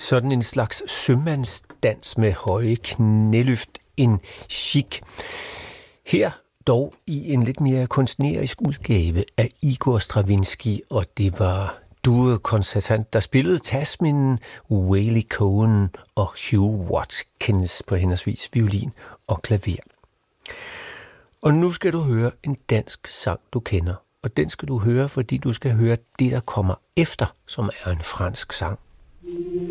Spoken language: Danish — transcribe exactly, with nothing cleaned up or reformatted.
Sådan en slags sømandsdans med høje knæløft, en chic. Her dog i en lidt mere kunstnerisk udgave af Igor Stravinsky, og det var duokoncertant, der spillede Tasmin, Wayley Cohen og Hugh Watkins på henholdsvis violin og klaver. Og nu skal du høre en dansk sang, du kender. Og den skal du høre, fordi du skal høre det, der kommer efter, som er en fransk sang.